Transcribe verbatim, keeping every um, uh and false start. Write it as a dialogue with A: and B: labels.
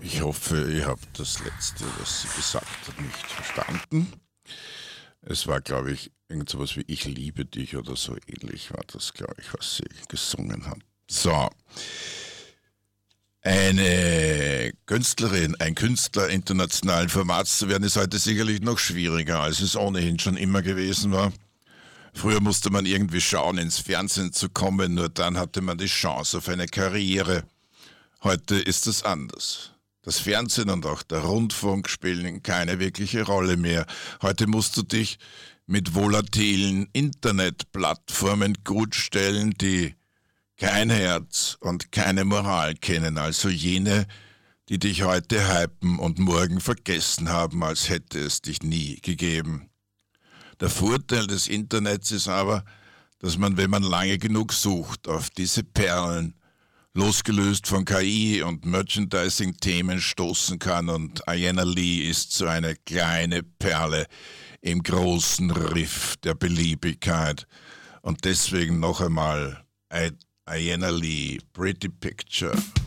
A: Ich hoffe, ihr habt das Letzte, was sie gesagt hat, nicht verstanden. Es war, glaube ich, irgend sowas wie Ich liebe dich oder so ähnlich war das, glaube ich, was sie gesungen hat. So. Eine Künstlerin, ein Künstler internationalen Formats zu werden, ist heute sicherlich noch schwieriger, als es ohnehin schon immer gewesen war. Früher musste man irgendwie schauen, ins Fernsehen zu kommen, nur dann hatte man die Chance auf eine Karriere. Heute ist es anders. Das Fernsehen und auch der Rundfunk spielen keine wirkliche Rolle mehr. Heute musst du dich mit volatilen Internetplattformen gutstellen, die kein Herz und keine Moral kennen, also jene, die dich heute hypen und morgen vergessen haben, als hätte es dich nie gegeben. Der Vorteil des Internets ist aber, dass man, wenn man lange genug sucht, auf diese Perlen, losgelöst von K I und Merchandising-Themen stoßen kann, und Diana Lee ist so eine kleine Perle im großen Riff der Beliebigkeit. Und deswegen noch einmal Diana Lee, Pretty Picture.